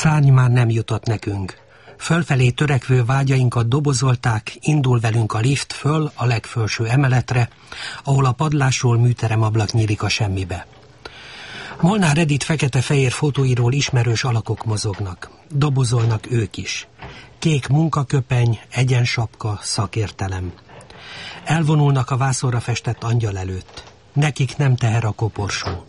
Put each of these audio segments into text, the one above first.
Szárny már nem jutott nekünk. Fölfelé törekvő vágyainkat dobozolták, indul velünk a lift föl a legfelső emeletre, ahol a padlásról műteremablak nyílik a semmibe. Molnár Edith fekete-fehér fotóiról ismerős alakok mozognak. Dobozolnak ők is. Kék munkaköpeny, egyensapka, szakértelem. Elvonulnak a vászonra festett angyal előtt. Nekik nem teher a koporsó.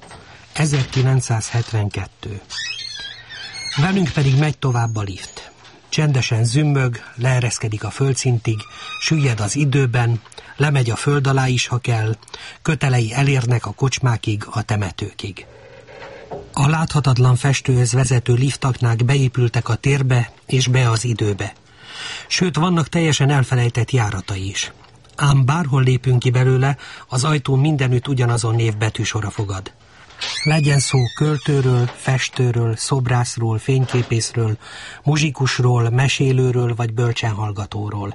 1972. Velünk pedig megy tovább a lift. Csendesen zümmög, leereszkedik a földszintig, süllyed az időben, lemegy a föld alá is, ha kell, kötelei elérnek a kocsmákig, a temetőkig. A láthatatlan festőhöz vezető liftaknák beépültek a térbe és be az időbe. Sőt, vannak teljesen elfelejtett járatai is. Ám bárhol lépünk ki belőle, az ajtó mindenütt ugyanazon névbetűsora fogad. Legyen szó költőről, festőről, szobrászról, fényképészről, muzsikusról, mesélőről vagy bölcsenhallgatóról.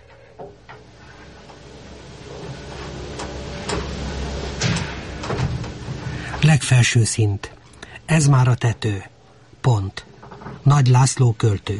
Legfelső szint. Ez már a tető. Pont. Nagy László költő.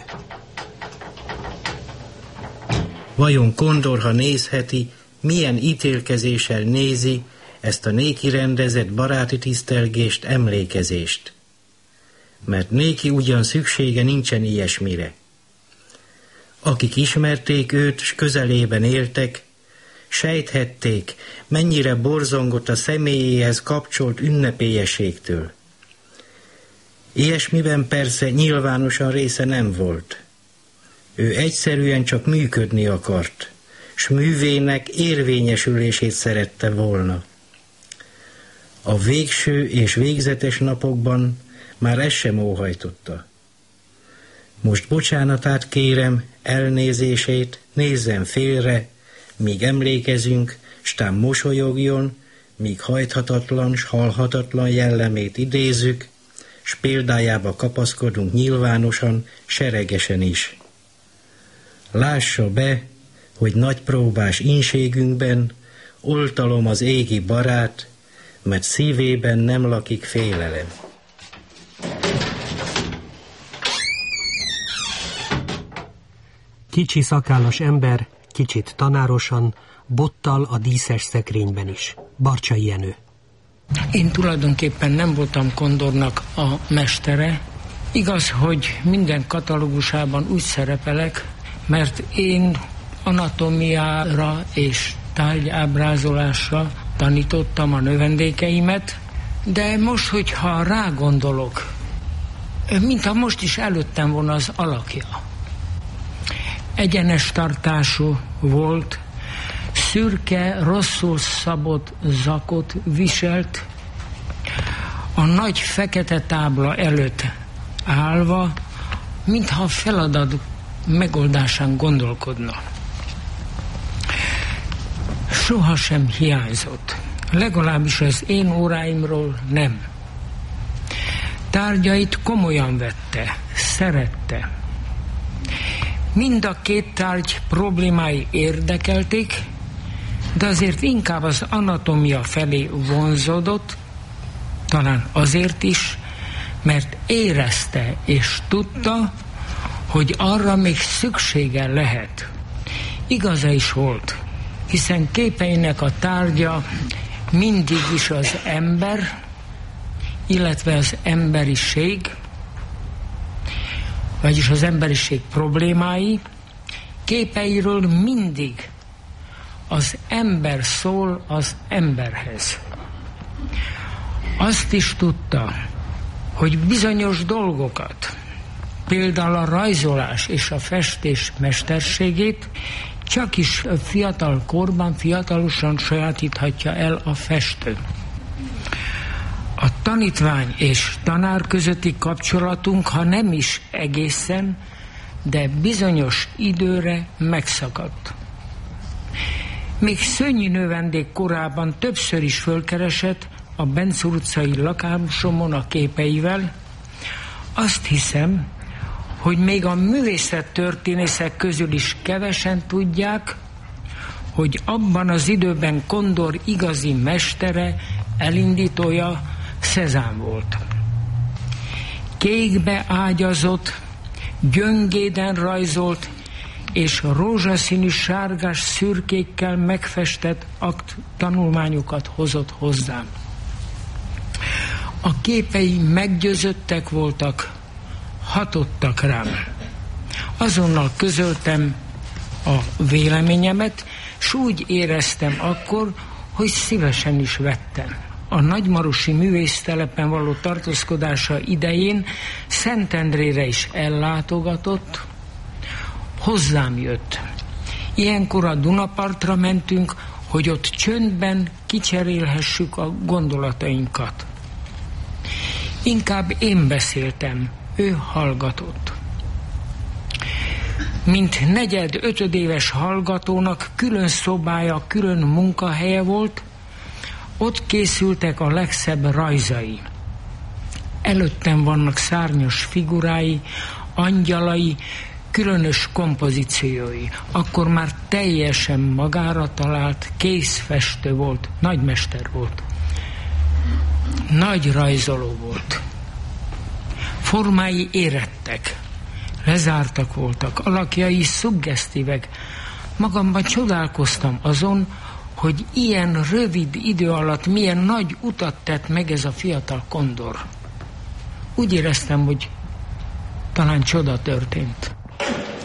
Vajon Kondor, ha nézheti, milyen ítélkezéssel nézi ezt a néki rendezett baráti tisztelgést, emlékezést? Mert néki ugyan szüksége nincsen ilyesmire. Akik ismerték őt, s közelében éltek, sejthették, mennyire borzongott a személyéhez kapcsolt ünnepélyességtől. Ilyesmiben persze nyilvánosan része nem volt. Ő egyszerűen csak működni akart, s művének érvényesülését szerette volna. A végső és végzetes napokban már ez sem óhajtotta. Most bocsánatát kérem, elnézését, nézzen félre, míg emlékezünk, stám mosolyogjon, míg hajthatatlan s halhatatlan jellemét idézzük, s példájába kapaszkodunk nyilvánosan, seregesen is. Lássa be, hogy nagy próbás ínségünkben oltalom az égi barát, mert szívében nem lakik félelem. Kicsi szakállas ember, kicsit tanárosan, bottal a díszes szekrényben is. Barcsay Jenő. Én tulajdonképpen nem voltam Kondornak a mestere. Igaz, hogy minden katalógusában úgy szerepelek, mert én anatomiára és tárgyábrázolásra tanítottam a növendékeimet, de most, hogyha rágondolok, mintha most is előttem volna az alakja. Egyenes tartású volt, szürke, rosszul szabott zakot viselt, a nagy fekete tábla előtt állva, mintha a feladat megoldásán gondolkodna. Soha sem hiányzott, legalábbis az én óráimról nem. Tárgyait komolyan vette, szerette. Mind a két tárgy problémái érdekelték, de azért inkább az anatómia felé vonzódott, talán azért is, mert érezte és tudta, hogy arra még szüksége lehet. Igaza is volt, hiszen képeinek a tárgya mindig is az ember, illetve az emberiség, vagyis az emberiség problémái, képeiről mindig az ember szól az emberhez. Azt is tudta, hogy bizonyos dolgokat, például a rajzolás és a festés mesterségét csak is fiatal korban, fiatalosan sajátíthatja el a festő. A tanítvány és tanár közötti kapcsolatunk, ha nem is egészen, de bizonyos időre megszakadt. Még Szönnyi növendék korában többször is fölkeresett a Bencúr utcai lakásomon a képeivel. Azt hiszem, hogy még a művészettörténészek közül is kevesen tudják, hogy abban az időben Kondor igazi mestere, elindítója Cézanne volt. Kékbe ágyazott, gyöngéden rajzolt és rózsaszínű sárgás szürkékkel megfestett tanulmányokat hozott hozzám. A képei meggyőzöttek voltak, hatottak rám. Azonnal közöltem a véleményemet, s úgy éreztem akkor, hogy szívesen is vettem. A nagymarosi művésztelepen való tartózkodása idején Szentendrére is ellátogatott, hozzám jött. Ilyenkor a Dunapartra mentünk, hogy ott csöndben kicserélhessük a gondolatainkat. Inkább én beszéltem, ő hallgatott. Mint 4.-5. éves hallgatónak külön szobája, külön munkahelye volt, ott készültek a legszebb rajzai. Előttem vannak szárnyas figurái, angyalai, különös kompozíciói. Akkor már teljesen magára talált, kézfestő volt, nagymester volt. Nagy rajzoló volt. Formái érettek, lezártak voltak, alakjai szuggesztívek. Magamban csodálkoztam azon, hogy ilyen rövid idő alatt milyen nagy utat tett meg ez a fiatal kondor. Úgy éreztem, hogy talán csoda történt.